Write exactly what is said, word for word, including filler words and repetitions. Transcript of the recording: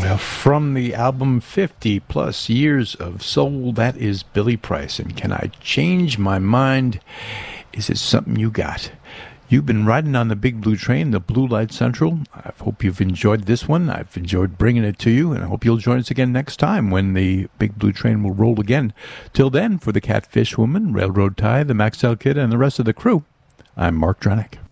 From the album fifty plus Years of Soul, that is Billy Price. And Can I Change My Mind? Is it something you got? You've been riding on the Big Blue Train, the Blue Light Central. I hope you've enjoyed this one. I've enjoyed bringing it to you, and I hope you'll join us again next time when the Big Blue Train will roll again. Till then, for the Catfish Woman, Railroad Tie, the Maxell Kid, and the rest of the crew, I'm Mark Dranick.